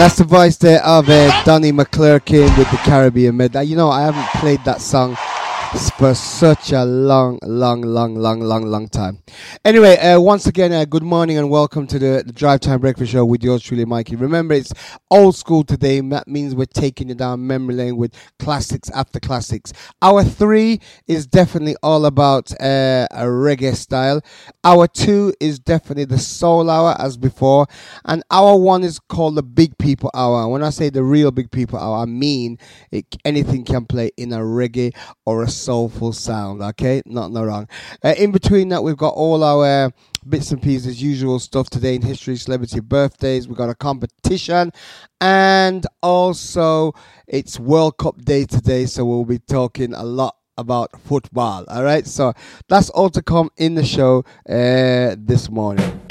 That's the voice there of Donnie McClurkin with the Caribbean Med. You know, I haven't played that song for such a long time. Anyway, once again, good morning and welcome to the Drive Time Breakfast Show with yours truly, Mikey. Remember, it's old school today. That means we're taking you down memory lane with classics after classics. Hour 3 is definitely all about a reggae style. Hour 2 is definitely the soul hour as before. And hour 1 is called the Big People Hour. When I say the real Big People Hour, I mean anything can play in a reggae or a soulful sound, okay? Not no wrong. In between that, we've got all our bits and pieces, usual stuff today in history, celebrity birthdays. We've got a competition, and also it's World Cup Day today, so we'll be talking a lot about football. All right, so that's all to come in the show this morning.